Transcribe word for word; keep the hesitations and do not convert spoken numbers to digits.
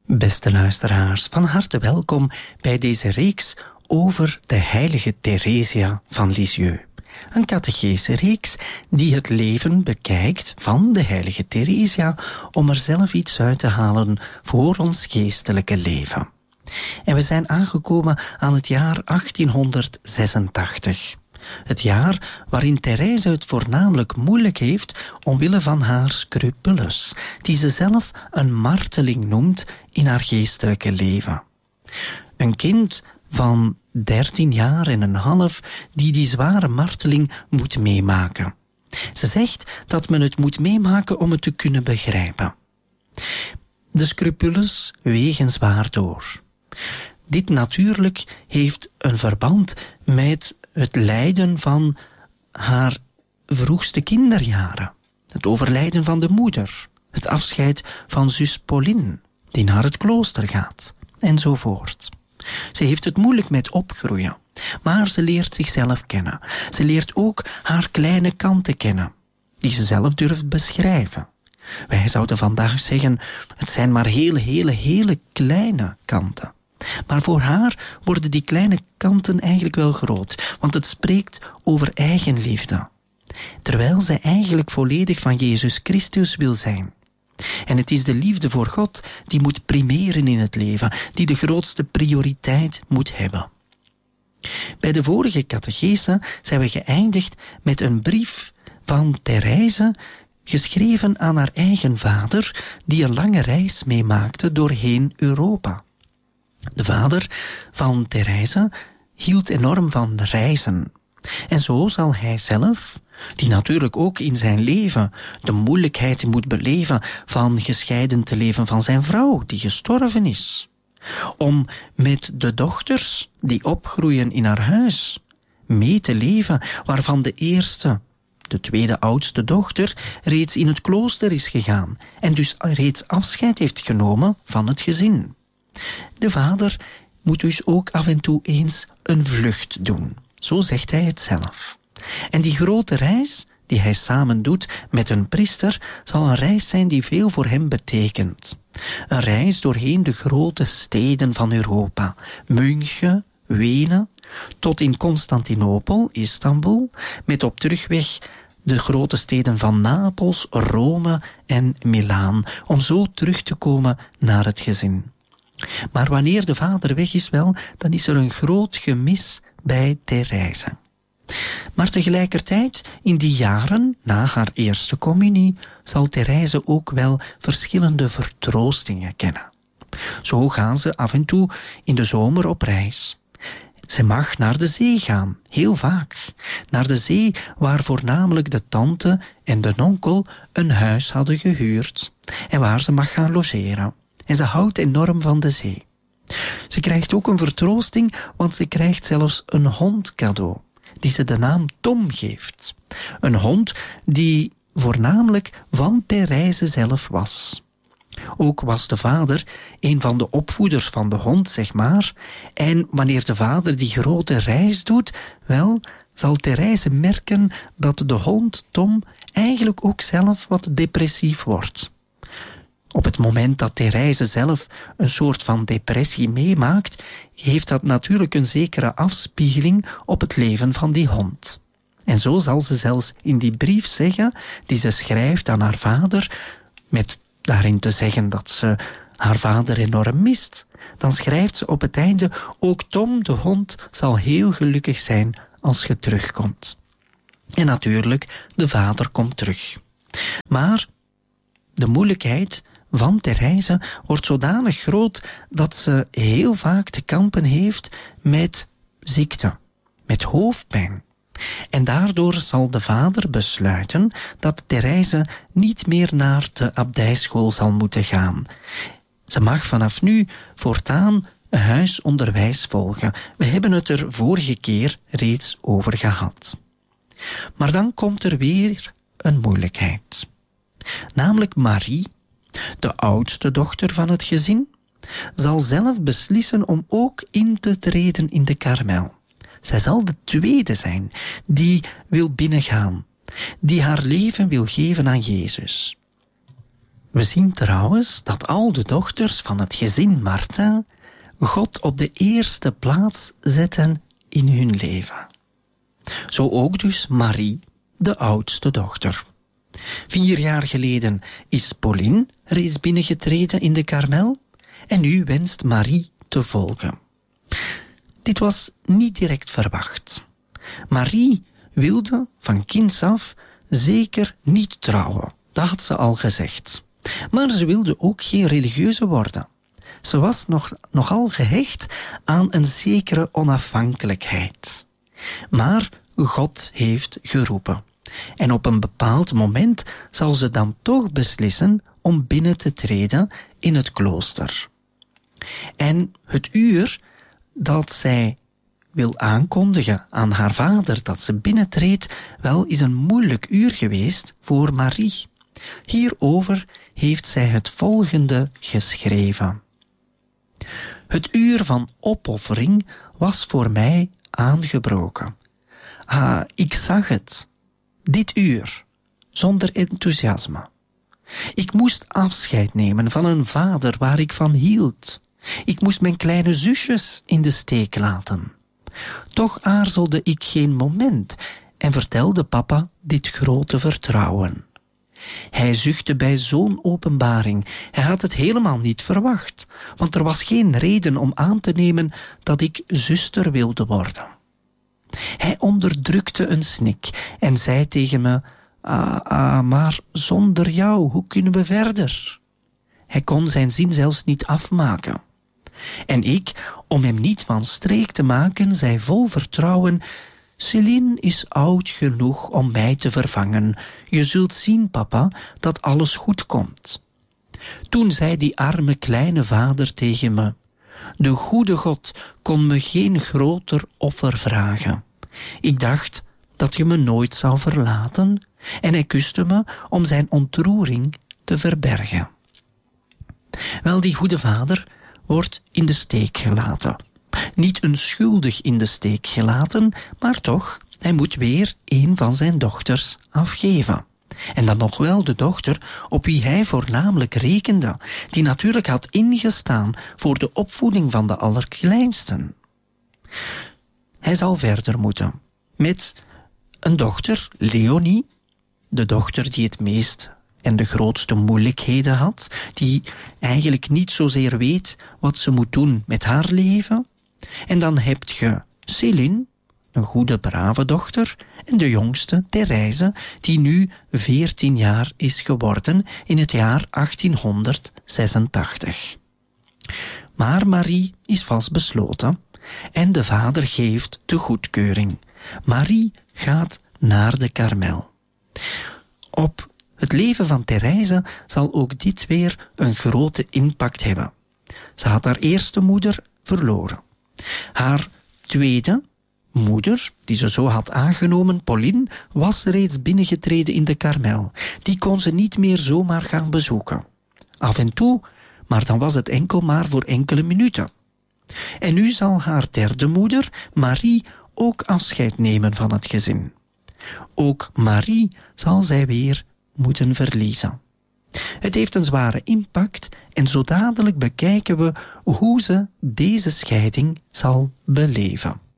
Beste luisteraars, van harte welkom bij deze reeks over de heilige Theresia van Lisieux. Een catechese-reeks die het leven bekijkt van de heilige Theresia om er zelf iets uit te halen voor ons geestelijke leven. En we zijn aangekomen aan het jaar achttienhonderdzesentachtig. Het jaar waarin Therese het voornamelijk moeilijk heeft omwille van haar scrupules, die ze zelf een marteling noemt in haar geestelijke leven. Een kind van dertien jaar en een half die die zware marteling moet meemaken. Ze zegt dat men het moet meemaken om het te kunnen begrijpen. De scrupules wegen zwaar door. Dit natuurlijk heeft een verband met het lijden van haar vroegste kinderjaren. Het overlijden van de moeder. Het afscheid van zus Pauline, die naar het klooster gaat. Enzovoort. Ze heeft het moeilijk met opgroeien. Maar ze leert zichzelf kennen. Ze leert ook haar kleine kanten kennen. Die ze zelf durft beschrijven. Wij zouden vandaag zeggen, het zijn maar hele, hele, hele kleine kanten. Maar voor haar worden die kleine kanten eigenlijk wel groot, want het spreekt over eigenliefde. Terwijl zij eigenlijk volledig van Jezus Christus wil zijn. En het is de liefde voor God die moet primeren in het leven, die de grootste prioriteit moet hebben. Bij de vorige catechese zijn we geëindigd met een brief van Therese, geschreven aan haar eigen vader, die een lange reis meemaakte doorheen Europa. De vader van Therese hield enorm van reizen. En zo zal hij zelf, die natuurlijk ook in zijn leven de moeilijkheid moet beleven van gescheiden te leven van zijn vrouw, die gestorven is, om met de dochters die opgroeien in haar huis mee te leven, waarvan de eerste, de tweede oudste dochter, reeds in het klooster is gegaan en dus reeds afscheid heeft genomen van het gezin. De vader moet dus ook af en toe eens een vlucht doen. Zo zegt hij het zelf. En die grote reis die hij samen doet met een priester zal een reis zijn die veel voor hem betekent. Een reis doorheen de grote steden van Europa. München, Wenen, tot in Constantinopel, Istanbul, met op terugweg de grote steden van Napels, Rome en Milaan, om zo terug te komen naar het gezin. Maar wanneer de vader weg is wel, dan is er een groot gemis bij Therese. Maar tegelijkertijd, in die jaren, na haar eerste communie, zal Therese ook wel verschillende vertroostingen kennen. Zo gaan ze af en toe in de zomer op reis. Ze mag naar de zee gaan, heel vaak. Naar de zee waar voornamelijk de tante en de onkel een huis hadden gehuurd en waar ze mag gaan logeren. En ze houdt enorm van de zee. Ze krijgt ook een vertroosting, want ze krijgt zelfs een hond cadeau, die ze de naam Tom geeft. Een hond die voornamelijk van Therese zelf was. Ook was de vader een van de opvoeders van de hond, zeg maar. En wanneer de vader die grote reis doet, wel, zal Therese merken dat de hond Tom eigenlijk ook zelf wat depressief wordt. Op het moment dat Therese zelf een soort van depressie meemaakt, heeft dat natuurlijk een zekere afspiegeling op het leven van die hond. En zo zal ze zelfs in die brief zeggen, die ze schrijft aan haar vader, met daarin te zeggen dat ze haar vader enorm mist, dan schrijft ze op het einde, ook Tom de hond zal heel gelukkig zijn als je terugkomt. En natuurlijk, de vader komt terug. Maar de moeilijkheid van Therese wordt zodanig groot dat ze heel vaak te kampen heeft met ziekte, met hoofdpijn. En daardoor zal de vader besluiten dat Therese niet meer naar de abdijschool zal moeten gaan. Ze mag vanaf nu voortaan huisonderwijs volgen. We hebben het er vorige keer reeds over gehad. Maar dan komt er weer een moeilijkheid. Namelijk Marie, de oudste dochter van het gezin, zal zelf beslissen om ook in te treden in de Karmel. Zij zal de tweede zijn die wil binnengaan, die haar leven wil geven aan Jezus. We zien trouwens dat al de dochters van het gezin Martha God op de eerste plaats zetten in hun leven. Zo ook dus Marie, de oudste dochter. Vier jaar geleden is Pauline reeds binnengetreden in de Karmel en nu wenst Marie te volgen. Dit was niet direct verwacht. Marie wilde van kinds af zeker niet trouwen, dat had ze al gezegd. Maar ze wilde ook geen religieuze worden. Ze was nog, nogal gehecht aan een zekere onafhankelijkheid. Maar God heeft geroepen. En op een bepaald moment zal ze dan toch beslissen om binnen te treden in het klooster. En het uur dat zij wil aankondigen aan haar vader dat ze binnentreedt, wel is een moeilijk uur geweest voor Marie. Hierover heeft zij het volgende geschreven. Het uur van opoffering was voor mij aangebroken. Ah, ik zag het. Dit uur, zonder enthousiasme. Ik moest afscheid nemen van een vader waar ik van hield. Ik moest mijn kleine zusjes in de steek laten. Toch aarzelde ik geen moment en vertelde papa dit grote vertrouwen. Hij zuchtte bij zo'n openbaring. Hij had het helemaal niet verwacht, want er was geen reden om aan te nemen dat ik zuster wilde worden. Hij onderdrukte een snik en zei tegen me, ah, ah, maar zonder jou, hoe kunnen we verder? Hij kon zijn zin zelfs niet afmaken. En ik, om hem niet van streek te maken, zei vol vertrouwen, Céline is oud genoeg om mij te vervangen. Je zult zien, papa, dat alles goed komt. Toen zei die arme kleine vader tegen me, de goede God kon me geen groter offer vragen. Ik dacht dat je me nooit zou verlaten en hij kuste me om zijn ontroering te verbergen. Wel, die goede vader wordt in de steek gelaten. Niet onschuldig in de steek gelaten, maar toch, hij moet weer een van zijn dochters afgeven. En dan nog wel de dochter op wie hij voornamelijk rekende, die natuurlijk had ingestaan voor de opvoeding van de allerkleinsten. Hij zal verder moeten met een dochter, Leonie, de dochter die het meest en de grootste moeilijkheden had, die eigenlijk niet zozeer weet wat ze moet doen met haar leven. En dan heb je Céline, een goede, brave dochter, en de jongste, Therese, die nu veertien jaar is geworden in het jaar achttienhonderdzesentachtig. Maar Marie is vastbesloten en de vader geeft de goedkeuring. Marie gaat naar de Karmel. Op het leven van Therese zal ook dit weer een grote impact hebben. Ze had haar eerste moeder verloren. Haar tweede moeder, die ze zo had aangenomen, Pauline, was reeds binnengetreden in de Karmel. Die kon ze niet meer zomaar gaan bezoeken. Af en toe, maar dan was het enkel maar voor enkele minuten. En nu zal haar derde moeder, Marie, ook afscheid nemen van het gezin. Ook Marie zal zij weer moeten verliezen. Het heeft een zware impact en zo dadelijk bekijken we hoe ze deze scheiding zal beleven.